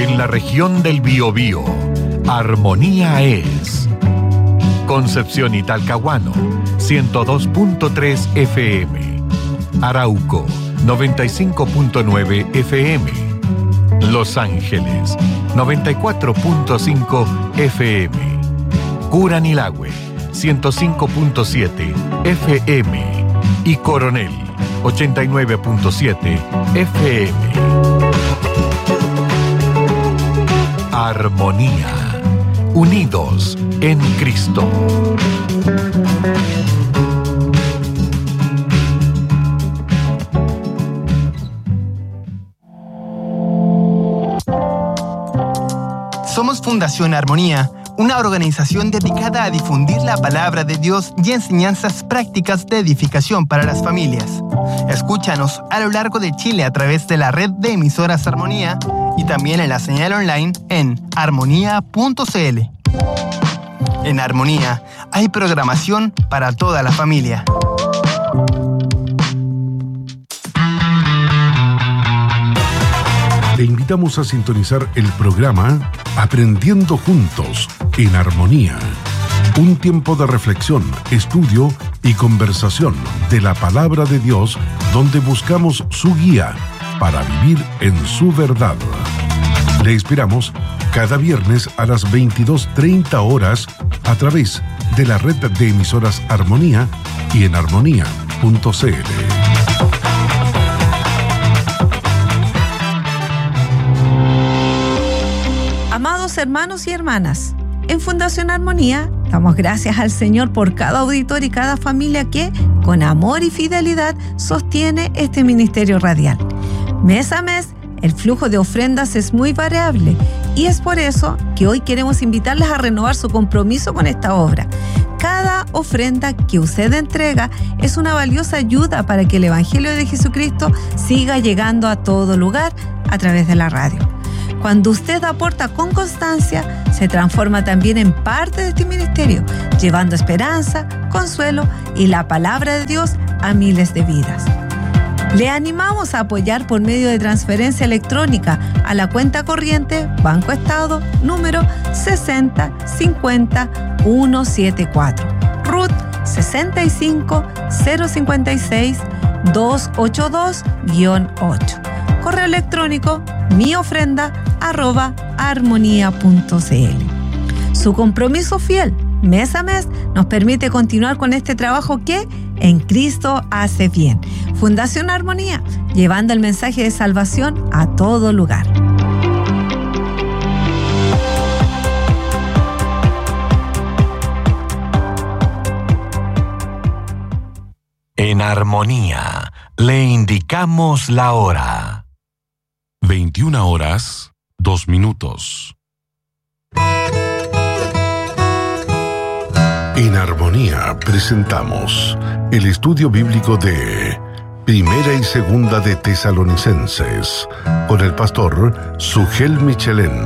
En la región del Biobío, Armonía es. Concepción y Talcahuano, 102.3 FM. Arauco, 95.9 FM. Los Ángeles, 94.5 FM. Curanilahue, 105.7 FM. Y Coronel, 89.7 FM. Armonía. Unidos en Cristo. Somos Fundación Armonía, una organización dedicada a difundir la palabra de Dios y enseñanzas prácticas de edificación para las familias. Escúchanos a lo largo de Chile a través de la red de emisoras Armonía y también en la señal online en armonía.cl. En Armonía hay programación para toda la familia. Le invitamos a sintonizar el programa Aprendiendo Juntos en Armonía. Un tiempo de reflexión, estudio y conversación de la Palabra de Dios, donde buscamos su guía para vivir en su verdad. Le esperamos cada viernes a las 22:30 horas a través de la red de emisoras Armonía y en armonía.cl. Amados hermanos y hermanas, en Fundación Armonía damos gracias al Señor por cada auditor y cada familia que, con amor y fidelidad, sostiene este ministerio radial. Mes a mes, el flujo de ofrendas es muy variable y es por eso que hoy queremos invitarles a renovar su compromiso con esta obra. Cada ofrenda que usted entrega es una valiosa ayuda para que el Evangelio de Jesucristo siga llegando a todo lugar a través de la radio. Cuando usted aporta con constancia, se transforma también en parte de este ministerio, llevando esperanza, consuelo y la palabra de Dios a miles de vidas. Le animamos a apoyar por medio de transferencia electrónica a la cuenta corriente Banco Estado número 6050174, RUT 65056-282-8. Correo electrónico miofrenda@armonía.cl. Su compromiso fiel, mes a mes, nos permite continuar con este trabajo que en Cristo hace bien. Fundación Armonía, llevando el mensaje de salvación a todo lugar. En Armonía, le indicamos la hora. 21:02. En Armonía presentamos el estudio bíblico de Primera y Segunda de Tesalonicenses con el pastor Sugel Michelén.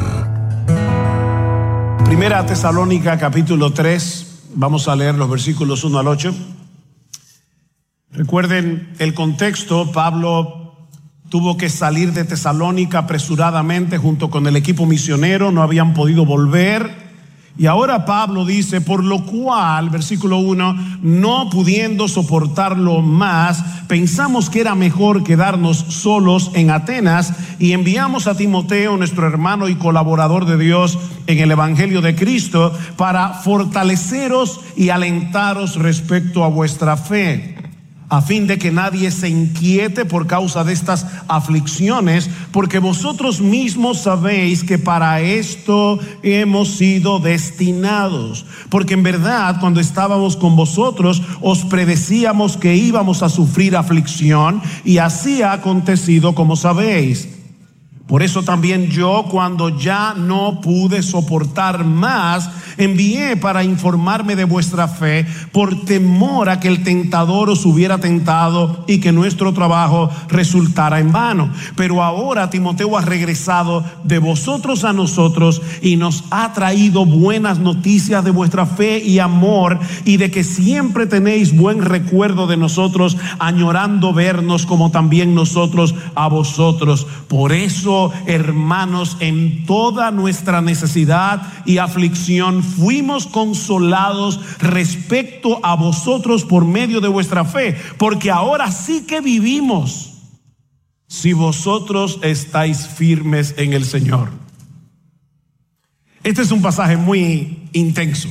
Primera Tesalónica capítulo 3, vamos a leer los versículos 1 al 8. Recuerden el contexto. Pablo tuvo que salir de Tesalónica apresuradamente junto con el equipo misionero, no habían podido volver. Y ahora Pablo dice, por lo cual, versículo 1, no pudiendo soportarlo más, pensamos que era mejor quedarnos solos en Atenas y enviamos a Timoteo, nuestro hermano y colaborador de Dios en el Evangelio de Cristo, para fortaleceros y alentaros respecto a vuestra fe, a fin de que nadie se inquiete por causa de estas aflicciones, porque vosotros mismos sabéis que para esto hemos sido destinados. Porque en verdad, cuando estábamos con vosotros, os predecíamos que íbamos a sufrir aflicción, y así ha acontecido, como sabéis. Por eso también yo, cuando ya no pude soportar más, Envié para informarme de vuestra fe, por temor a que el tentador os hubiera tentado y que nuestro trabajo resultara en vano. Pero ahora Timoteo ha regresado de vosotros a nosotros y nos ha traído buenas noticias de vuestra fe y amor, y de que siempre tenéis buen recuerdo de nosotros, añorando vernos como también nosotros a vosotros. Por eso, hermanos, en toda nuestra necesidad y aflicción fuimos consolados respecto a vosotros por medio de vuestra fe, porque ahora sí que vivimos si vosotros estáis firmes en el Señor. Este es un pasaje muy intenso,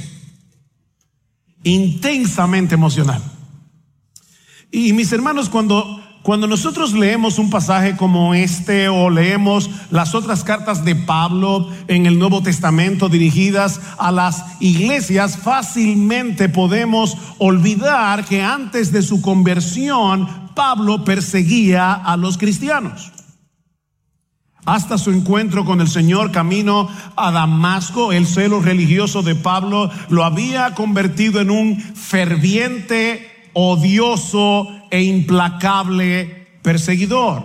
intensamente emocional. Y mis hermanos, cuando nosotros leemos un pasaje como este, o leemos las otras cartas de Pablo en el Nuevo Testamento dirigidas a las iglesias, fácilmente podemos olvidar que antes de su conversión, Pablo perseguía a los cristianos. Hasta su encuentro con el Señor camino a Damasco, el celo religioso de Pablo lo había convertido en un ferviente, odioso e implacable perseguidor.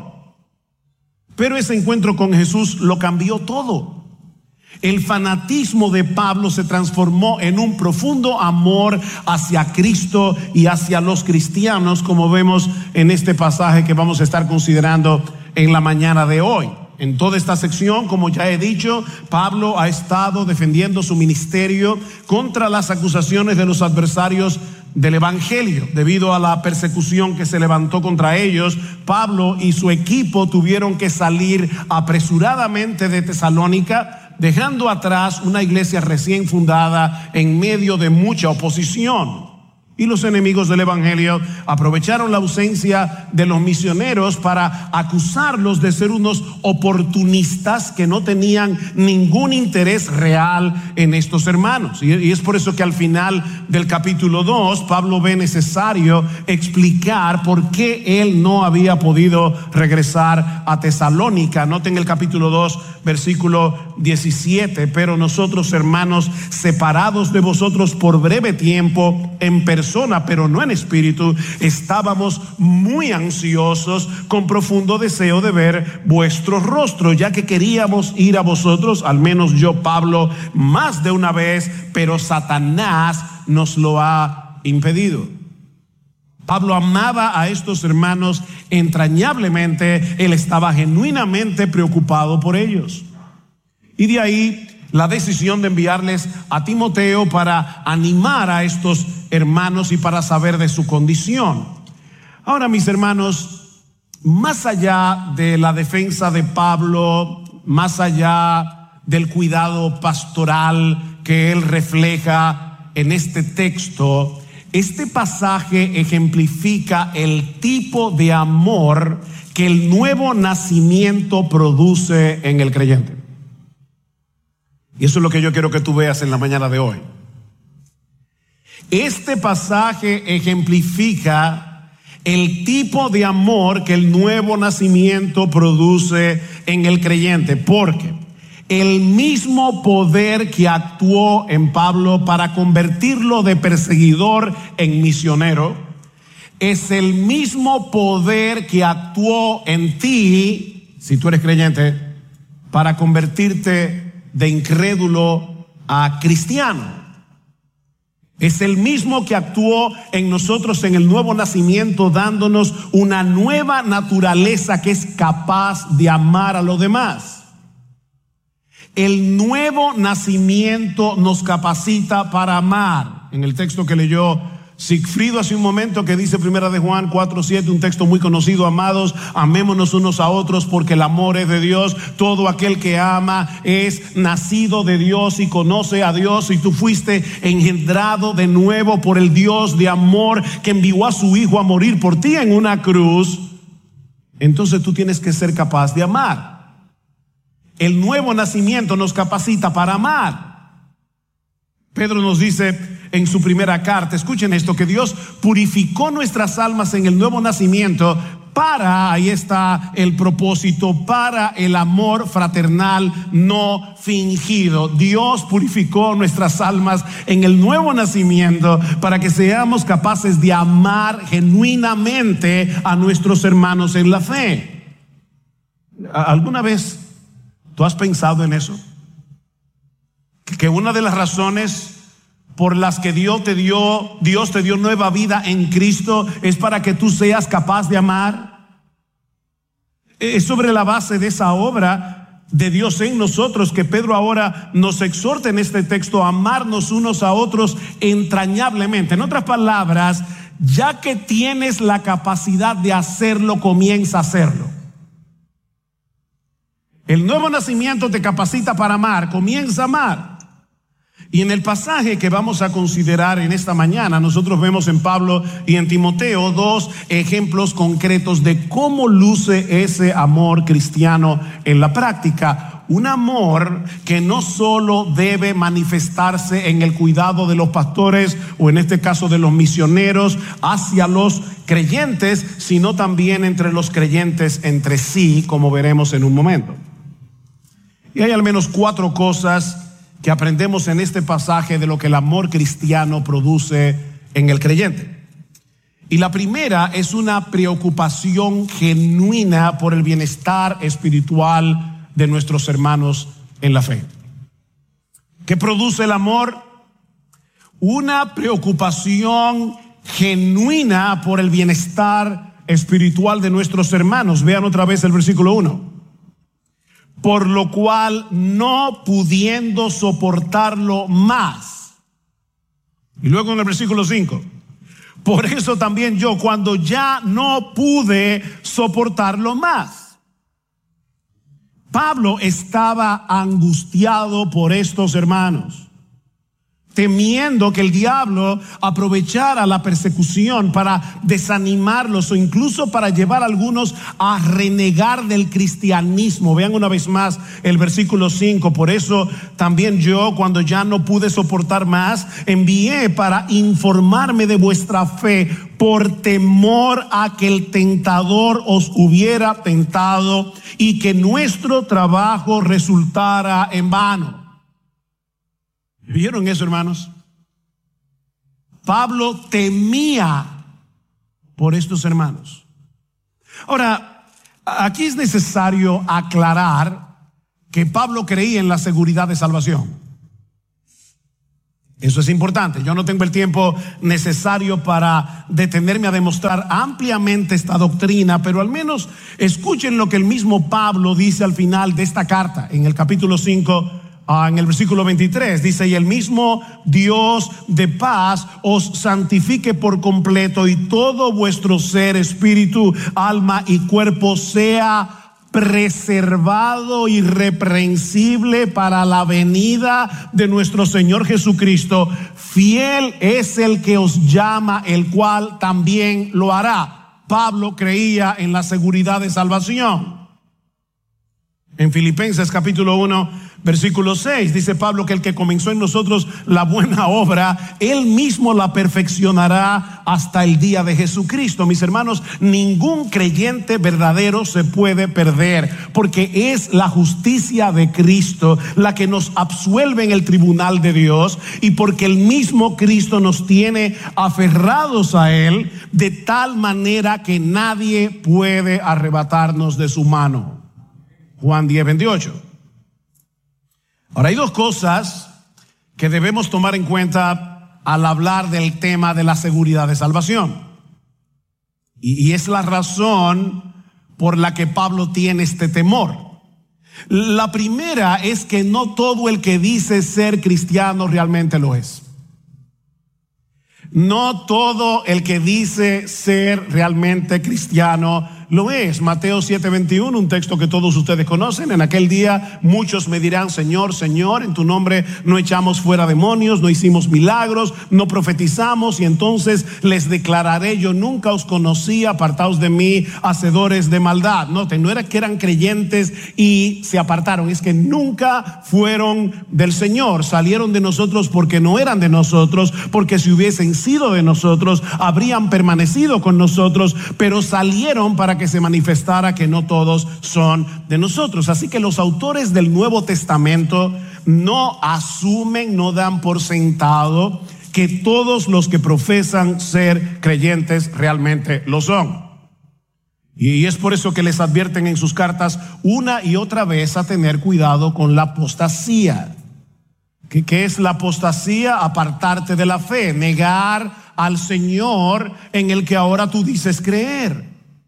Pero ese encuentro con Jesús lo cambió todo. El fanatismo de Pablo se transformó en un profundo amor hacia Cristo y hacia los cristianos, como vemos en este pasaje que vamos a estar considerando en la mañana de hoy. En toda esta sección, como ya he dicho, Pablo ha estado defendiendo su ministerio contra las acusaciones de los adversarios del evangelio. Debido a la persecución que se levantó contra ellos, Pablo y su equipo tuvieron que salir apresuradamente de Tesalónica, dejando atrás una iglesia recién fundada en medio de mucha oposición. Y los enemigos del evangelio aprovecharon la ausencia de los misioneros para acusarlos de ser unos oportunistas que no tenían ningún interés real en estos hermanos. Y es por eso que al final del capítulo 2, Pablo ve necesario explicar por qué él no había podido regresar a Tesalónica. Noten el capítulo 2, versículo 17. Pero nosotros, hermanos, separados de vosotros por breve tiempo, en persona, pero no en espíritu, estábamos muy ansiosos con profundo deseo de ver vuestro rostro, ya que queríamos ir a vosotros, al menos yo, Pablo, más de una vez, pero Satanás nos lo ha impedido. Pablo amaba a estos hermanos entrañablemente, él estaba genuinamente preocupado por ellos. Y de ahí la decisión de enviarles a Timoteo para animar a estos hermanos y para saber de su condición. Ahora, mis hermanos, más allá de la defensa de Pablo, más allá del cuidado pastoral que él refleja en este texto, este pasaje ejemplifica el tipo de amor que el nuevo nacimiento produce en el creyente. Y eso es lo que yo quiero que tú veas en la mañana de hoy. Este pasaje ejemplifica el tipo de amor que el nuevo nacimiento produce en el creyente, porque el mismo poder que actuó en Pablo para convertirlo de perseguidor en misionero es el mismo poder que actuó en ti, si tú eres creyente, para convertirte de incrédulo a cristiano. Es el mismo que actuó en nosotros en el nuevo nacimiento, dándonos una nueva naturaleza que es capaz de amar a los demás. El nuevo nacimiento nos capacita para amar. En el texto que leyó Sigfrido hace un momento, que dice Primera de Juan 4:7, un texto muy conocido: amados, amémonos unos a otros, porque el amor es de Dios. Todo aquel que ama es nacido de Dios y conoce a Dios. Y tú fuiste engendrado de nuevo por el Dios de amor, que envió a su Hijo a morir por ti en una cruz. Entonces tú tienes que ser capaz de amar. El nuevo nacimiento nos capacita para amar. Pedro nos dice en su primera carta, escuchen esto, que Dios purificó nuestras almas en el nuevo nacimiento ahí está el propósito, para el amor fraternal no fingido. Dios purificó nuestras almas en el nuevo nacimiento para que seamos capaces de amar genuinamente a nuestros hermanos en la fe. ¿Alguna vez tú has pensado en eso? Que una de las razones por las que Dios te dio nueva vida en Cristo es para que tú seas capaz de amar. Es sobre la base de esa obra de Dios en nosotros que Pedro ahora nos exhorta en este texto a amarnos unos a otros entrañablemente. En otras palabras, ya que tienes la capacidad de hacerlo, comienza a hacerlo. El nuevo nacimiento te capacita para amar, comienza a amar. Y en el pasaje que vamos a considerar en esta mañana, nosotros vemos en Pablo y en Timoteo dos ejemplos concretos de cómo luce ese amor cristiano en la práctica. Un amor que no solo debe manifestarse en el cuidado de los pastores o en este caso de los misioneros hacia los creyentes, sino también entre los creyentes entre sí, como veremos en un momento. Y hay al menos 4 cosas que aprendemos en este pasaje de lo que el amor cristiano produce en el creyente. Y la primera es una preocupación genuina por el bienestar espiritual de nuestros hermanos en la fe. ¿Qué produce el amor? Una preocupación genuina por el bienestar espiritual de nuestros hermanos. Vean otra vez el versículo 1. Por lo cual, no pudiendo soportarlo más. Y luego en el versículo 5. Por eso también yo, cuando ya no pude soportarlo más. Pablo estaba angustiado por estos hermanos, temiendo que el diablo aprovechara la persecución para desanimarlos o incluso para llevar a algunos a renegar del cristianismo. Vean una vez más el versículo 5. Por eso también yo, cuando ya no pude soportar más, envié para informarme de vuestra fe, por temor a que el tentador os hubiera tentado y que nuestro trabajo resultara en vano. ¿Vieron eso, hermanos? Pablo temía por estos hermanos. Ahora, aquí es necesario aclarar que Pablo creía en la seguridad de salvación. Eso es importante. Yo no tengo el tiempo necesario para detenerme a demostrar ampliamente esta doctrina, pero al menos escuchen lo que el mismo Pablo dice al final de esta carta, en el capítulo 5, en el versículo 23, dice: y el mismo Dios de paz os santifique por completo, y todo vuestro ser, espíritu, alma y cuerpo sea preservado irreprensible para la venida de nuestro Señor Jesucristo. Fiel es el que os llama, el cual también lo hará. Pablo creía en la seguridad de salvación. En Filipenses capítulo 1, versículo 6, dice Pablo que el que comenzó en nosotros la buena obra, él mismo la perfeccionará hasta el día de Jesucristo. Mis hermanos, ningún creyente verdadero se puede perder, porque es la justicia de Cristo la que nos absuelve en el tribunal de Dios, y porque el mismo Cristo nos tiene aferrados a Él de tal manera que nadie puede arrebatarnos de su mano. Juan 10, 28. Ahora, hay 2 cosas que debemos tomar en cuenta al hablar del tema de la seguridad de salvación. Y es la razón por la que Pablo tiene este temor. La primera es que no todo el que dice ser cristiano realmente lo es. No todo el que dice ser realmente cristiano lo es. Mateo 7:21, un texto que todos ustedes conocen. En aquel día muchos me dirán: Señor, Señor, en tu nombre no echamos fuera demonios, no hicimos milagros, no profetizamos. Y entonces les declararé: yo nunca os conocí, apartaos de mí, hacedores de maldad. Noten, no era que eran creyentes y se apartaron, es que nunca fueron del Señor. Salieron de nosotros porque no eran de nosotros, porque si hubiesen sido de nosotros habrían permanecido con nosotros, pero salieron para que se manifestara que no todos son de nosotros. Así que los autores del Nuevo Testamento no asumen, no dan por sentado que todos los que profesan ser creyentes realmente lo son. Y es por eso que les advierten en sus cartas una y otra vez a tener cuidado con la apostasía. ¿Qué es la apostasía? Apartarte de la fe, negar al Señor en el que ahora tú dices creer.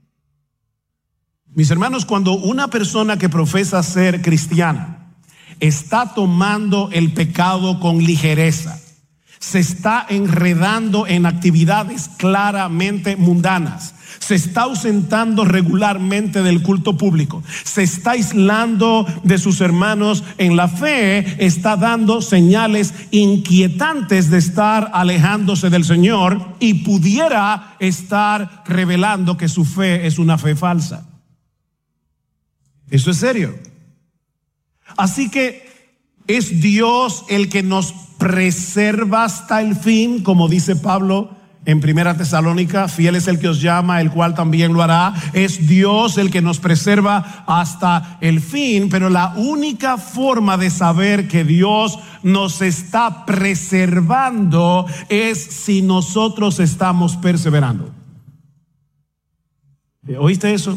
Mis hermanos, cuando una persona que profesa ser cristiana está tomando el pecado con ligereza, se está enredando en actividades claramente mundanas, se está ausentando regularmente del culto público, se está aislando de sus hermanos en la fe, está dando señales inquietantes de estar alejándose del Señor y pudiera estar revelando que su fe es una fe falsa. Eso es serio. Así que es Dios el que nos preserva hasta el fin, como dice Pablo en 1 Tesalónica, fiel es el que os llama, el cual también lo hará. Es Dios el que nos preserva hasta el fin, pero la única forma de saber que Dios nos está preservando es si nosotros estamos perseverando. ¿Oíste eso?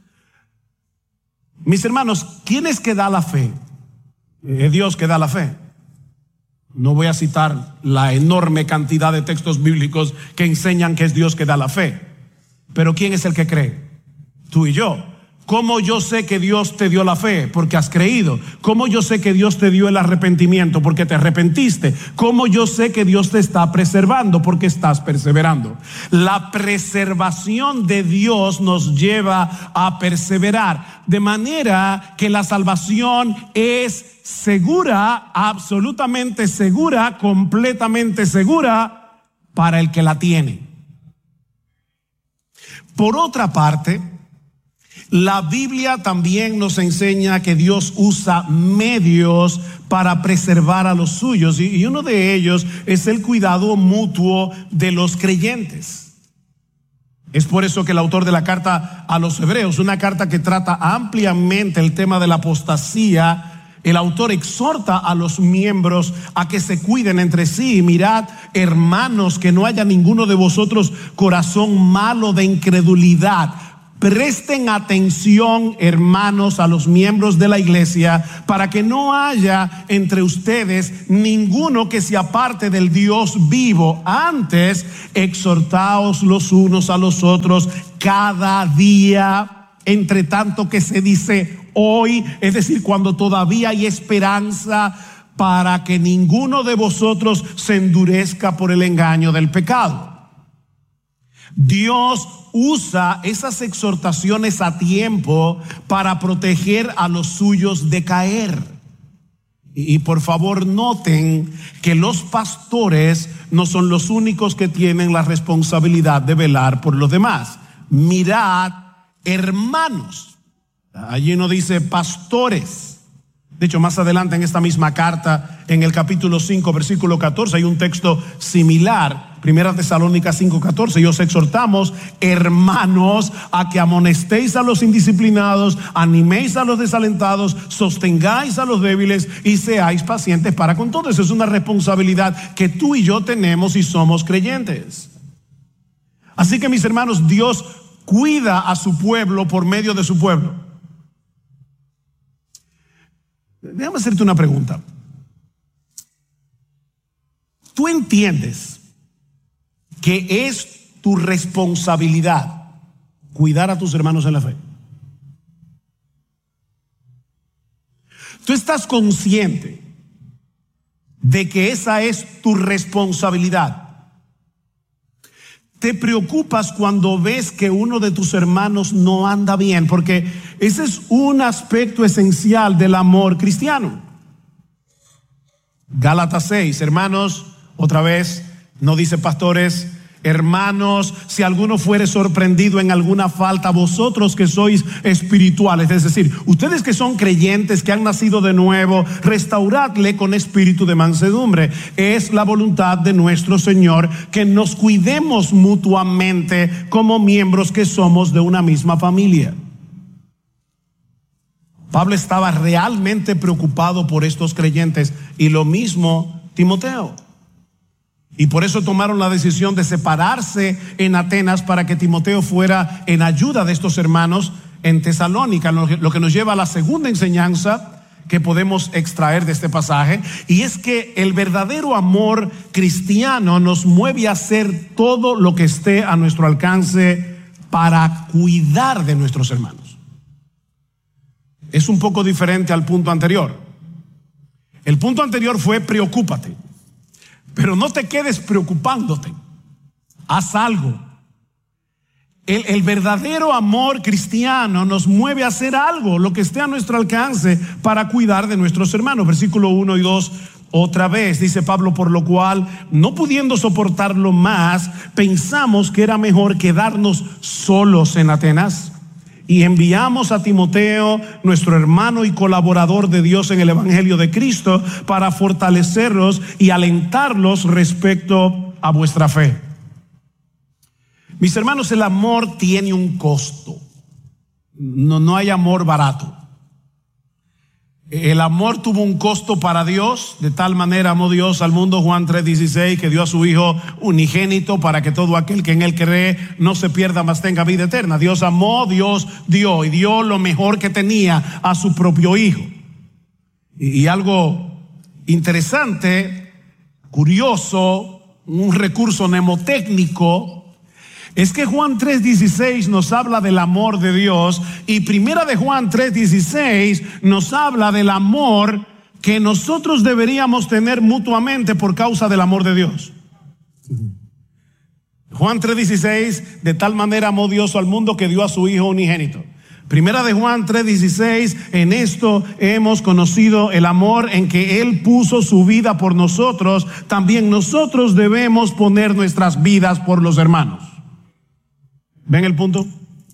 Mis hermanos, ¿quién es que da la fe? Es Dios que da la fe. No voy a citar la enorme cantidad de textos bíblicos que enseñan que es Dios que da la fe. Pero ¿quién es el que cree? Tú y yo. ¿Cómo yo sé que Dios te dio la fe? Porque has creído. ¿Cómo yo sé que Dios te dio el arrepentimiento? Porque te arrepentiste. ¿Cómo yo sé que Dios te está preservando? Porque estás perseverando. La preservación de Dios nos lleva a perseverar, de manera que la salvación es segura, absolutamente segura, completamente segura para el que la tiene. Por otra parte, la Biblia también nos enseña que Dios usa medios para preservar a los suyos, y uno de ellos es el cuidado mutuo de los creyentes. Es por eso que el autor de la carta a los Hebreos, una carta que trata ampliamente el tema de la apostasía, el autor exhorta a los miembros a que se cuiden entre sí. Mirad, hermanos, que no haya ninguno de vosotros corazón malo de incredulidad. Presten atención, hermanos, a los miembros de la iglesia, para que no haya entre ustedes ninguno que se aparte del Dios vivo. Antes, exhortaos los unos a los otros cada día, entre tanto que se dice hoy, es decir, cuando todavía hay esperanza, para que ninguno de vosotros se endurezca por el engaño del pecado. Dios usa esas exhortaciones a tiempo para proteger a los suyos de caer. Y por favor noten que los pastores no son los únicos que tienen la responsabilidad de velar por los demás. Mirad, hermanos. Allí no dice pastores. De hecho, más adelante en esta misma carta, en el capítulo 5, versículo 14, hay un texto similar. 1 Tesalónica 5:14. Y os exhortamos, hermanos, a que amonestéis a los indisciplinados, animéis a los desalentados, sostengáis a los débiles y seáis pacientes para con todos. Es una responsabilidad que tú y yo tenemos y somos creyentes. Así que, mis hermanos, Dios cuida a su pueblo por medio de su pueblo. Déjame hacerte una pregunta. ¿Tú entiendes que es tu responsabilidad cuidar a tus hermanos en la fe? ¿Tú estás consciente de que esa es tu responsabilidad? ¿Te preocupas cuando ves que uno de tus hermanos no anda bien? Porque ese es un aspecto esencial del amor cristiano. Gálatas 6, hermanos, otra vez, no dice pastores, Hermanos, si alguno fuere sorprendido en alguna falta, vosotros que sois espirituales, es decir, ustedes que son creyentes, que han nacido de nuevo, restauradle con espíritu de mansedumbre. Es la voluntad de nuestro Señor que nos cuidemos mutuamente como miembros que somos de una misma familia. Pablo estaba realmente preocupado por estos creyentes, y lo mismo Timoteo. Y por eso tomaron la decisión de separarse en Atenas para que Timoteo fuera en ayuda de estos hermanos en Tesalónica, lo que nos lleva a la segunda enseñanza que podemos extraer de este pasaje, y es que el verdadero amor cristiano nos mueve a hacer todo lo que esté a nuestro alcance para cuidar de nuestros hermanos. Es un poco diferente al punto anterior. El punto anterior fue preocúpate. Pero no te quedes preocupándote. Haz algo. El verdadero amor cristiano nos mueve a hacer algo, lo que esté a nuestro alcance para cuidar de nuestros hermanos. Versículo 1 y 2, otra vez, dice Pablo: por lo cual, no pudiendo soportarlo más, pensamos que era mejor quedarnos solos en Atenas. Y enviamos a Timoteo, nuestro hermano y colaborador de Dios en el Evangelio de Cristo, para fortalecerlos y alentarlos respecto a vuestra fe. Mis hermanos, el amor tiene un costo. No hay amor barato. El amor tuvo un costo para Dios. De tal manera amó Dios al mundo, Juan 3:16, que dio a su Hijo unigénito para que todo aquel que en él cree no se pierda, mas tenga vida eterna. Dios amó, Dios dio, y dio lo mejor que tenía, a su propio Hijo. Y algo interesante, curioso, un recurso mnemotécnico, es que Juan 3:16 nos habla del amor de Dios, y primera de Juan 3:16 nos habla del amor que nosotros deberíamos tener mutuamente por causa del amor de Dios. Juan 3:16, de tal manera amó Dios al mundo que dio a su Hijo unigénito. Primera de Juan 3:16, en esto hemos conocido el amor, en que Él puso su vida por nosotros. También nosotros debemos poner nuestras vidas por los hermanos. ¿Ven el punto?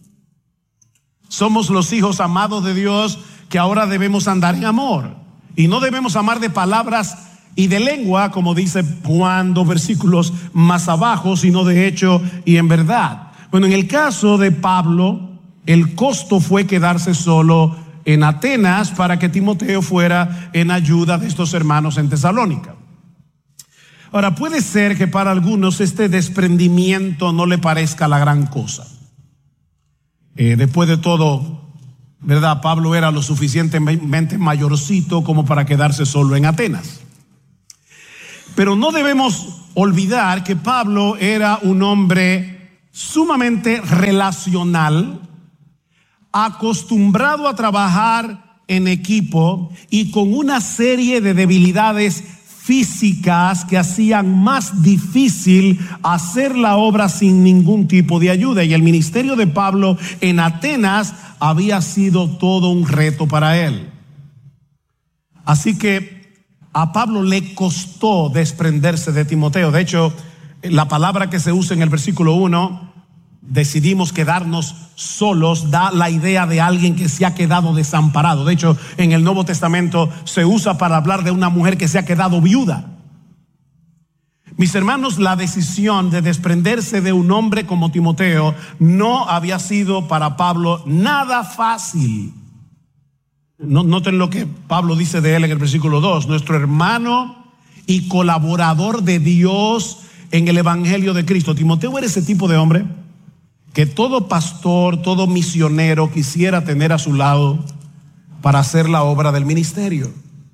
Somos los hijos amados de Dios que ahora debemos andar en amor. Y no debemos amar de palabras y de lengua, como dice Juan 2 versículos más abajo, sino de hecho y en verdad. Bueno, en el caso de Pablo, el costo fue quedarse solo en Atenas para que Timoteo fuera en ayuda de estos hermanos en Tesalónica. Ahora, puede ser que para algunos este desprendimiento no le parezca la gran cosa. Después de todo, ¿verdad? Pablo era lo suficientemente mayorcito como para quedarse solo en Atenas. Pero no debemos olvidar que Pablo era un hombre sumamente relacional, acostumbrado a trabajar en equipo y con una serie de debilidades físicas que hacían más difícil hacer la obra sin ningún tipo de ayuda. Y el ministerio de Pablo en Atenas había sido todo un reto para él. Así que a Pablo le costó desprenderse de Timoteo. De hecho, la palabra que se usa en el versículo 1, decidimos quedarnos solos, da la idea de alguien que se ha quedado desamparado. De hecho, en el Nuevo Testamento se usa para hablar de una mujer que se ha quedado viuda. Mis hermanos, la decisión de desprenderse de un hombre como Timoteo no había sido para Pablo nada fácil. Noten lo que Pablo dice de él en el versículo 2, nuestro hermano y colaborador de Dios en el Evangelio de Cristo. Timoteo era ese tipo de hombre que todo pastor, todo misionero quisiera tener a su lado para hacer la obra del ministerio.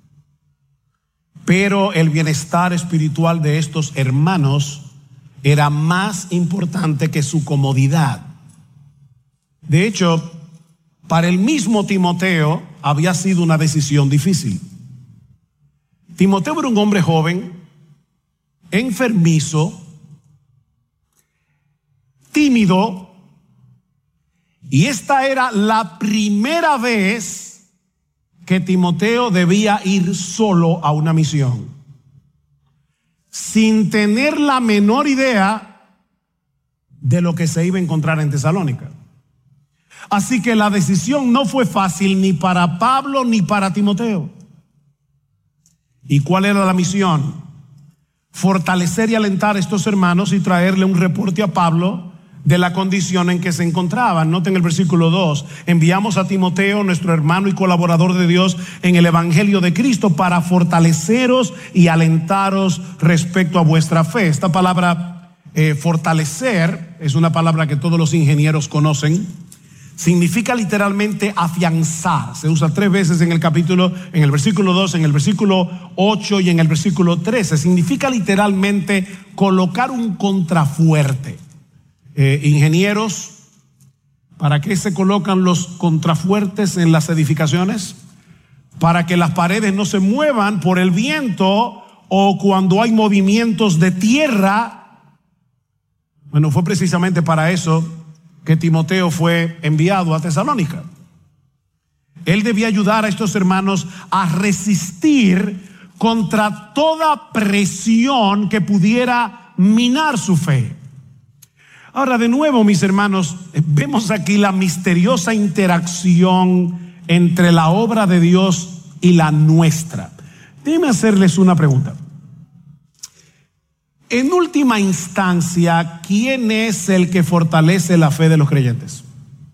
Pero el bienestar espiritual de estos hermanos era más importante que su comodidad. De hecho, para el mismo Timoteo había sido una decisión difícil. Timoteo era un hombre joven, enfermizo, tímido, y esta era la primera vez que Timoteo debía ir solo a una misión, sin tener la menor idea de lo que se iba a encontrar en Tesalónica. Así que la decisión no fue fácil ni para Pablo ni para Timoteo. ¿Y cuál era la misión? Fortalecer y alentar a estos hermanos y traerle un reporte a Pablo de la condición en que se encontraban. Noten el versículo 2. Enviamos a Timoteo, nuestro hermano y colaborador de Dios en el Evangelio de Cristo, para fortaleceros y alentaros respecto a vuestra fe. Esta palabra fortalecer es una palabra que todos los ingenieros conocen. Significa literalmente afianzar. Se usa 3 veces en el capítulo, en el versículo 2, en el versículo 8 y en el versículo 13. Significa literalmente colocar un contrafuerte. Ingenieros, ¿para qué se colocan los contrafuertes en las edificaciones? Para que las paredes no se muevan por el viento o cuando hay movimientos de tierra. Bueno, fue precisamente para eso que Timoteo fue enviado a Tesalónica. Él debía ayudar a estos hermanos a resistir contra toda presión que pudiera minar su fe. Ahora, de nuevo, mis hermanos, vemos aquí la misteriosa interacción entre la obra de Dios y la nuestra. Déjenme hacerles una pregunta. En última instancia, ¿quién es el que fortalece la fe de los creyentes?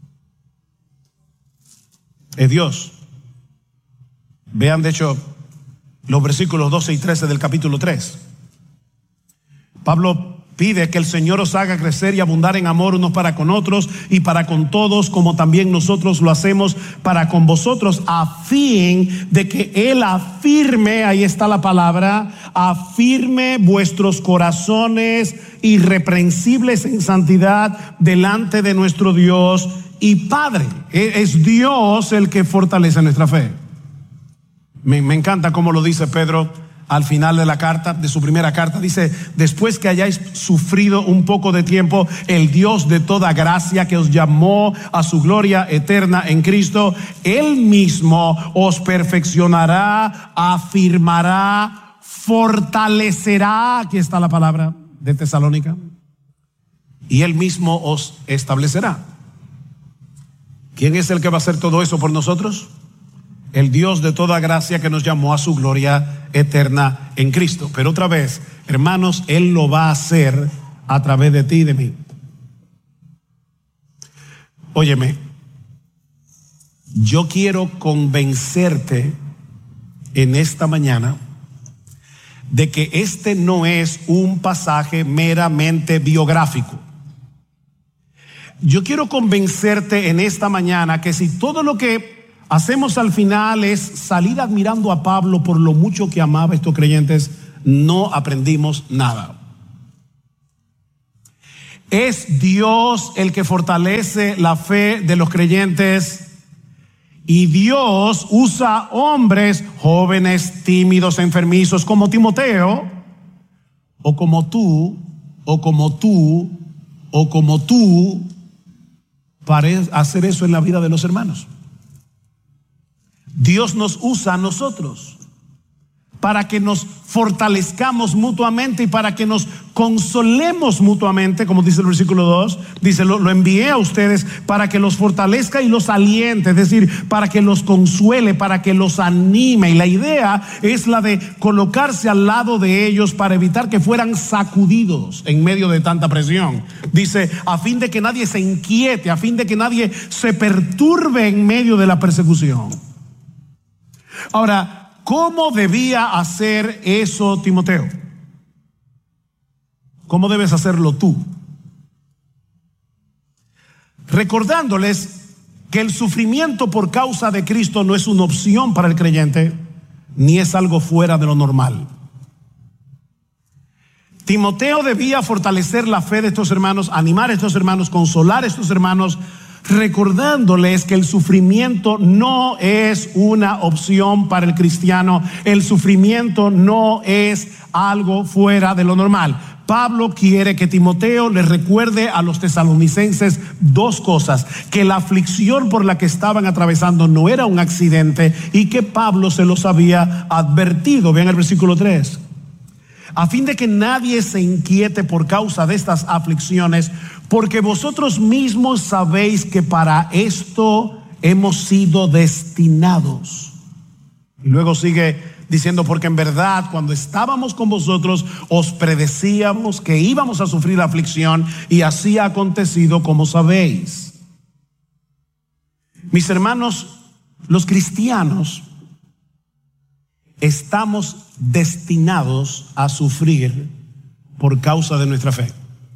Es Dios. Vean, de hecho, los versículos 12 y 13 del capítulo 3. Pablo pide que el Señor os haga crecer y abundar en amor unos para con otros y para con todos, como también nosotros lo hacemos para con vosotros, a fin de que Él afirme, ahí está la palabra, afirme vuestros corazones irreprensibles en santidad delante de nuestro Dios y Padre. Es Dios el que fortalece nuestra fe. Me encanta cómo lo dice Pedro al final de la carta, de su primera carta. Dice: después que hayáis sufrido un poco de tiempo, el Dios de toda gracia, que os llamó a su gloria eterna en Cristo, Él mismo os perfeccionará, afirmará, fortalecerá. Aquí está la palabra de Tesalónica. Y Él mismo os establecerá. ¿Quién es el que va a hacer todo eso por nosotros? El Dios de toda gracia, que nos llamó a su gloria eterna en Cristo. Pero otra vez, hermanos, Él lo va a hacer a través de ti y de mí. Óyeme, yo quiero convencerte en esta mañana de que este no es un pasaje meramente biográfico. Yo quiero convencerte en esta mañana que si todo lo que hacemos al final es salir admirando a Pablo por lo mucho que amaba a estos creyentes, no aprendimos nada. Es Dios el que fortalece la fe de los creyentes, y Dios usa hombres jóvenes, tímidos, enfermizos, como Timoteo, o como tú, o como tú, o como tú, para hacer eso en la vida de los hermanos. Dios nos usa a nosotros para que nos fortalezcamos mutuamente y para que nos consolemos mutuamente, como dice el versículo 2, dice: lo envié a ustedes para que los fortalezca y los aliente, es decir, para que los consuele, para que los anime. Y la idea es la de colocarse al lado de ellos para evitar que fueran sacudidos en medio de tanta presión. Dice, a fin de que nadie se inquiete, a fin de que nadie se perturbe en medio de la persecución. Ahora, ¿cómo debía hacer eso Timoteo? ¿Cómo debes hacerlo tú? Recordándoles que el sufrimiento por causa de Cristo no es una opción para el creyente, ni es algo fuera de lo normal. Timoteo debía fortalecer la fe de estos hermanos, animar a estos hermanos, consolar a estos hermanos, recordándoles que el sufrimiento no es una opción para el cristiano. El sufrimiento no es algo fuera de lo normal. Pablo quiere que Timoteo le recuerde a los tesalonicenses 2 cosas: que la aflicción por la que estaban atravesando no era un accidente y que Pablo se los había advertido. Vean el versículo 3. A fin de que nadie se inquiete por causa de estas aflicciones, porque vosotros mismos sabéis que para esto hemos sido destinados. Y luego sigue diciendo, porque en verdad cuando estábamos con vosotros os predecíamos que íbamos a sufrir aflicción, y así ha acontecido como sabéis. Mis hermanos, los cristianos estamos destinados a sufrir por causa de nuestra fe.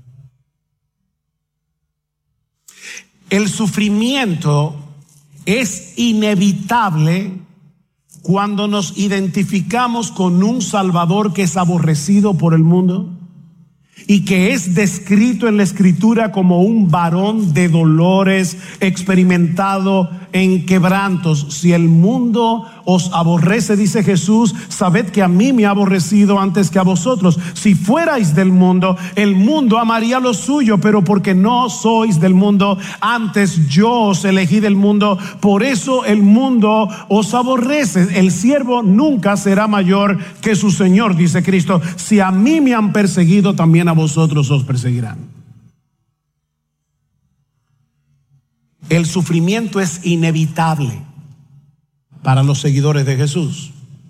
El sufrimiento es inevitable cuando nos identificamos con un Salvador que es aborrecido por el mundo y que es descrito en la Escritura como un varón de dolores, experimentado en quebrantos. Si el mundo os aborrece, dice Jesús, sabed que a mí me ha aborrecido antes que a vosotros. Si fuerais del mundo, el mundo amaría lo suyo, pero porque no sois del mundo, antes yo os elegí del mundo, por eso el mundo os aborrece. El siervo nunca será mayor que su Señor, dice Cristo. Si a mí me han perseguido, también a vosotros os perseguirán. El sufrimiento es inevitable para los seguidores de Jesús.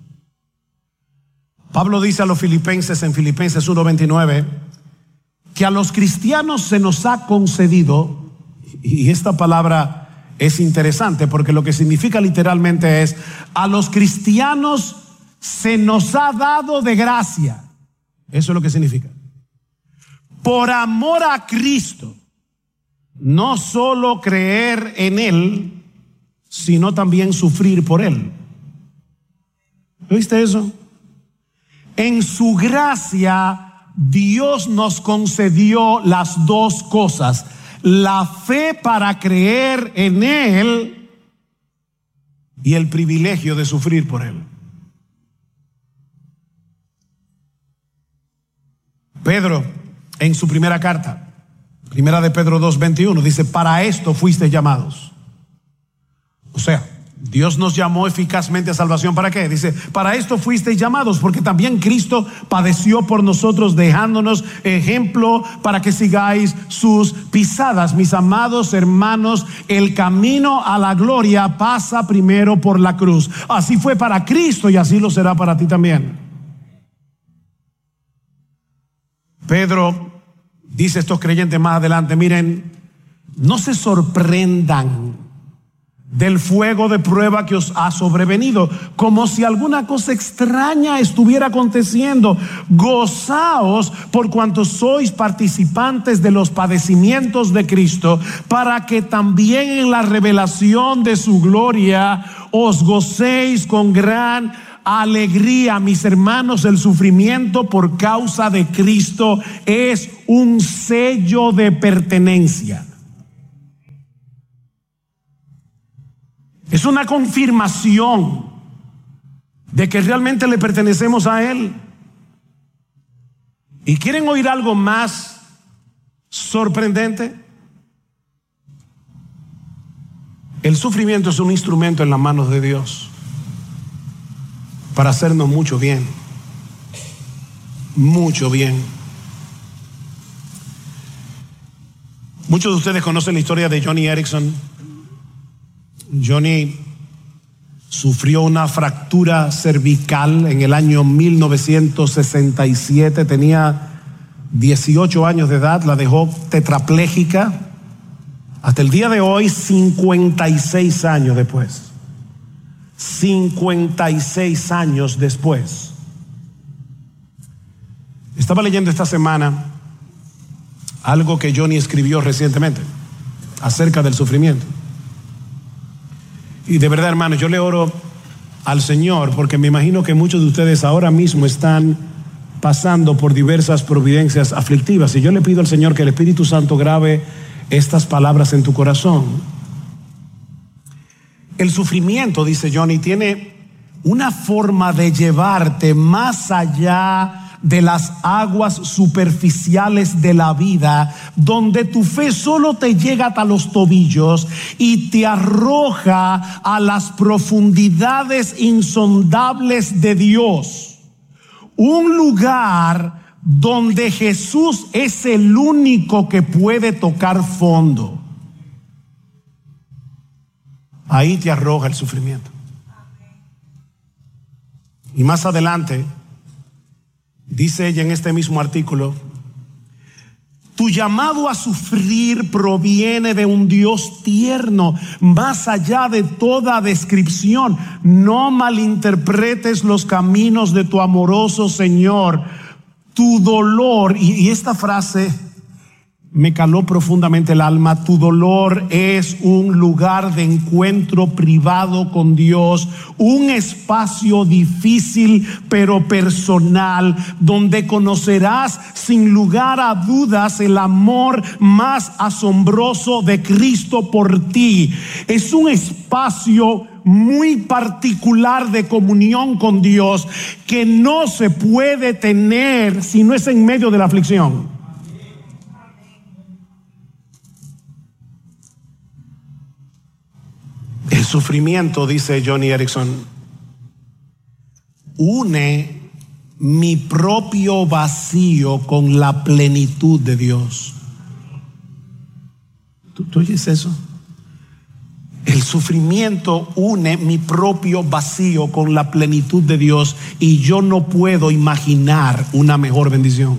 Pablo dice a los filipenses en Filipenses 1:29 que a los cristianos se nos ha concedido, y esta palabra es interesante porque lo que significa literalmente es, a los cristianos se nos ha dado de gracia. Eso es lo que significa. Por amor a Cristo, no solo creer en Él, sino también sufrir por Él. ¿Viste eso? En su gracia, Dios nos concedió las dos cosas: la fe para creer en Él y el privilegio de sufrir por Él. Pedro, en su primera carta, Primera de Pedro 2:21, dice, para esto fuisteis llamados. O sea, Dios nos llamó eficazmente a salvación. ¿Para qué? Dice, para esto fuisteis llamados, porque también Cristo padeció por nosotros, dejándonos ejemplo para que sigáis sus pisadas. Mis amados hermanos, el camino a la gloria pasa primero por la cruz. Así fue para Cristo y así lo será para ti también. Pedro dice a estos creyentes más adelante, miren, no se sorprendan del fuego de prueba que os ha sobrevenido, como si alguna cosa extraña estuviera aconteciendo. Gozaos por cuanto sois participantes de los padecimientos de Cristo, para que también en la revelación de su gloria os gocéis con gran alegría. Mis hermanos, el sufrimiento por causa de Cristo es un sello de pertenencia. Es una confirmación de que realmente le pertenecemos a Él. ¿Y quieren oír algo más sorprendente? El sufrimiento es un instrumento en las manos de Dios para hacernos mucho bien. Mucho bien. Muchos de ustedes conocen la historia de Joni Eareckson. Joni sufrió una fractura cervical en el año 1967. Tenía 18 años de edad, la dejó tetrapléjica. Hasta el día de hoy, 56 años después. 56 años después. Estaba leyendo esta semana algo que Joni escribió recientemente acerca del sufrimiento. Y de verdad, hermanos, yo le oro al Señor porque me imagino que muchos de ustedes ahora mismo están pasando por diversas providencias aflictivas. Y yo le pido al Señor que el Espíritu Santo grabe estas palabras en tu corazón. El sufrimiento, dice Joni, tiene una forma de llevarte más allá de las aguas superficiales de la vida, donde tu fe solo te llega hasta los tobillos y te arroja a las profundidades insondables de Dios. Un lugar donde Jesús es el único que puede tocar fondo, ahí te arroja el sufrimiento. Y más adelante, dice ella en este mismo artículo: tu llamado a sufrir proviene de un Dios tierno, más allá de toda descripción. No malinterpretes los caminos de tu amoroso Señor. Tu dolor, y esta frase me caló profundamente el alma, tu dolor es un lugar de encuentro privado con Dios, un espacio difícil pero personal, donde conocerás sin lugar a dudas el amor más asombroso de Cristo por ti. Es un espacio muy particular de comunión con Dios que no se puede tener si no es en medio de la aflicción. El sufrimiento, dice Johnny Erickson, une mi propio vacío con la plenitud de Dios. ¿Tú oyes eso? El sufrimiento une mi propio vacío con la plenitud de Dios, y yo no puedo imaginar una mejor bendición.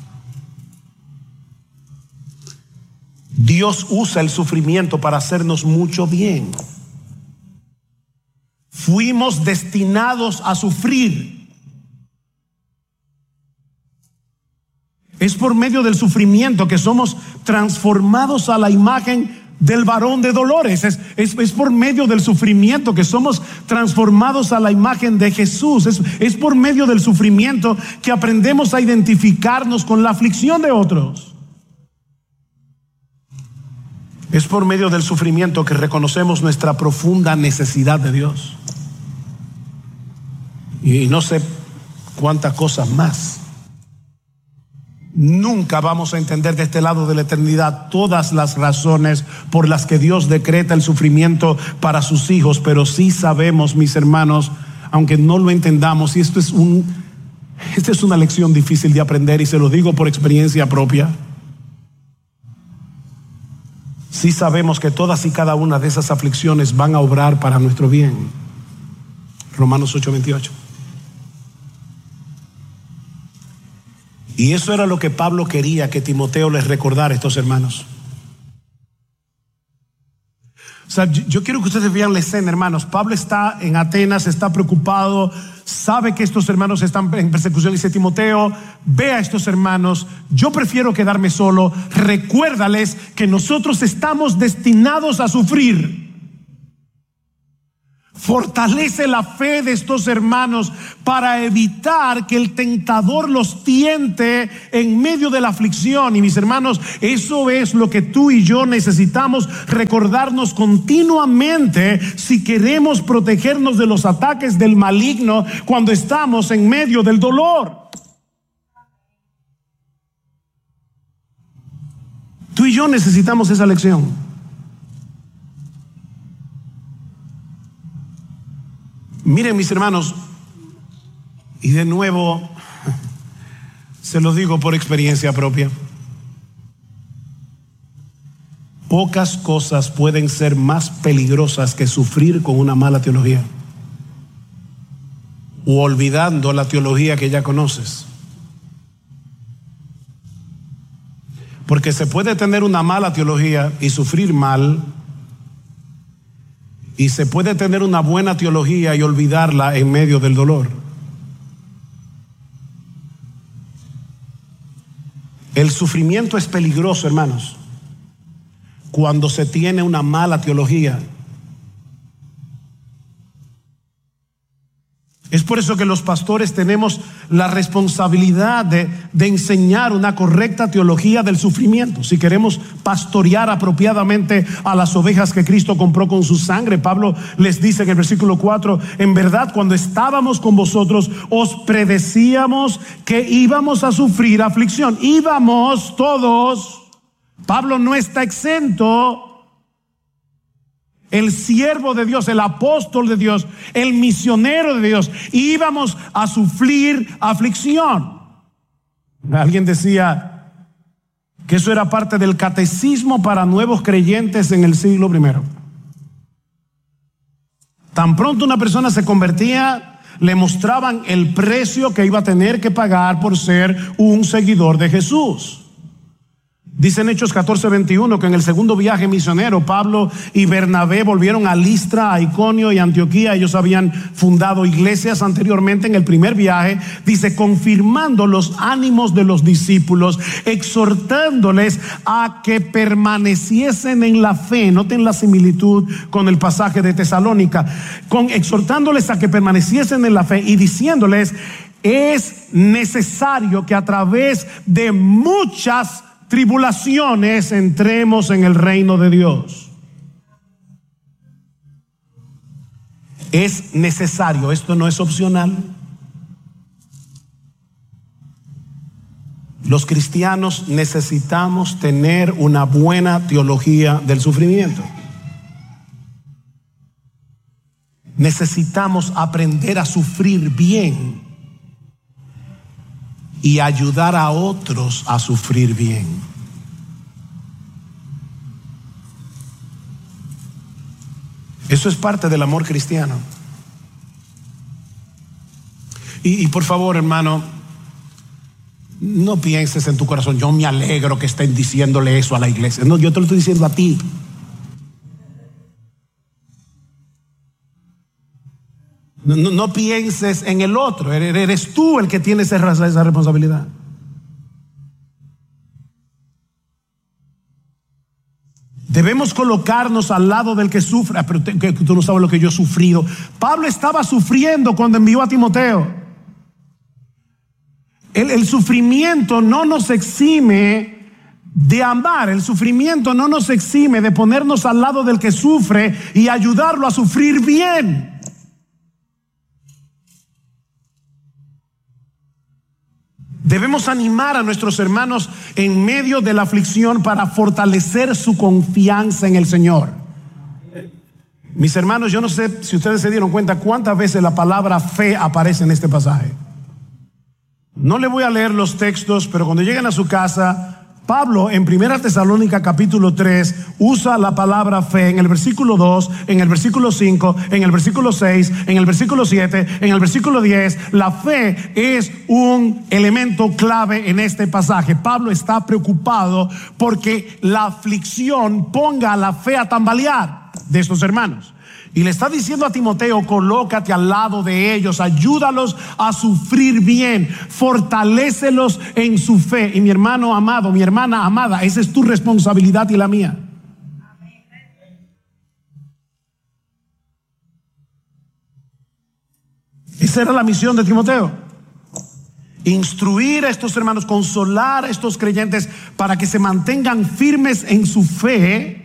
Dios usa el sufrimiento para hacernos mucho bien. Fuimos destinados a sufrir. Es por medio del sufrimiento que somos transformados a la imagen del varón de dolores. Es por medio del sufrimiento que somos transformados a la imagen de Jesús. Es por medio del sufrimiento que aprendemos a identificarnos con la aflicción de otros. Es por medio del sufrimiento que reconocemos nuestra profunda necesidad de Dios. Y no sé cuántas cosas más. Nunca vamos a entender de este lado de la eternidad todas las razones por las que Dios decreta el sufrimiento para sus hijos, pero sí sabemos, mis hermanos, aunque no lo entendamos, y esta es una lección difícil de aprender, y se lo digo por experiencia propia. Sí sabemos que todas y cada una de esas aflicciones van a obrar para nuestro bien. Romanos 8:28. Y eso era lo que Pablo quería que Timoteo les recordara a estos hermanos. O sea, yo quiero que ustedes vean la escena, hermanos. Pablo está en Atenas, está preocupado, sabe que estos hermanos están en persecución. Dice: Timoteo, ve a estos hermanos, yo prefiero quedarme solo. Recuérdales que nosotros estamos destinados a sufrir. Fortalece la fe de estos hermanos para evitar que el tentador los tiente en medio de la aflicción. Y mis hermanos, eso es lo que tú y yo necesitamos recordarnos continuamente si queremos protegernos de los ataques del maligno cuando estamos en medio del dolor. Tú y yo necesitamos esa lección. Miren, mis hermanos, y de nuevo se los digo por experiencia propia, pocas cosas pueden ser más peligrosas que sufrir con una mala teología o olvidando la teología que ya conoces. Porque se puede tener una mala teología y sufrir mal, y se puede tener una buena teología y olvidarla en medio del dolor. El sufrimiento es peligroso, hermanos, cuando se tiene una mala teología. Es por eso que los pastores tenemos la responsabilidad de enseñar una correcta teología del sufrimiento. Si queremos pastorear apropiadamente a las ovejas que Cristo compró con su sangre, Pablo les dice en el versículo 4: en verdad, cuando estábamos con vosotros, os predecíamos que íbamos a sufrir aflicción. Íbamos todos. Pablo no está exento. El siervo de Dios, el apóstol de Dios, el misionero de Dios, íbamos a sufrir aflicción. Alguien decía que eso era parte del catecismo para nuevos creyentes en el siglo I. Tan pronto una persona se convertía, le mostraban el precio que iba a tener que pagar por ser un seguidor de Jesús. Dice en Hechos 14:21 que en el segundo viaje misionero, Pablo y Bernabé volvieron a Listra, a Iconio y Antioquía. Ellos habían fundado iglesias anteriormente en el primer viaje. Dice, confirmando los ánimos de los discípulos, exhortándoles a que permaneciesen en la fe. Noten la similitud con el pasaje de Tesalónica. Exhortándoles a que permaneciesen en la fe y diciéndoles, es necesario que a través de muchas tribulaciones entremos en el reino de Dios. Es necesario, esto no es opcional. Los cristianos necesitamos tener una buena teología del sufrimiento. Necesitamos aprender a sufrir bien y ayudar a otros a sufrir bien. Eso es parte del amor cristiano. Y por favor, hermano, no pienses en tu corazón, yo me alegro que estén diciéndole eso a la iglesia. No, yo te lo estoy diciendo a ti. No pienses en el otro, eres tú el que tiene esa responsabilidad. Debemos colocarnos al lado del que sufre. Pero tú no sabes lo que yo he sufrido. Pablo estaba sufriendo cuando envió a Timoteo. El sufrimiento no nos exime de amar. El sufrimiento no nos exime de ponernos al lado del que sufre y ayudarlo a sufrir bien. Debemos animar a nuestros hermanos en medio de la aflicción para fortalecer su confianza en el Señor. Mis hermanos, yo no sé si ustedes se dieron cuenta cuántas veces la palabra fe aparece en este pasaje. No le voy a leer los textos, pero cuando lleguen a su casa, Pablo en 1 Tesalónica capítulo 3 usa la palabra fe en el versículo 2, en el versículo 5, en el versículo 6, en el versículo 7, en el versículo 10. La fe es un elemento clave en este pasaje. Pablo está preocupado porque la aflicción ponga la fe a tambalear de estos hermanos. Y le está diciendo a Timoteo, colócate al lado de ellos, ayúdalos a sufrir bien, fortalécelos en su fe. Y mi hermano amado, mi hermana amada, esa es tu responsabilidad y la mía. Esa era la misión de Timoteo. Instruir a estos hermanos, consolar a estos creyentes para que se mantengan firmes en su fe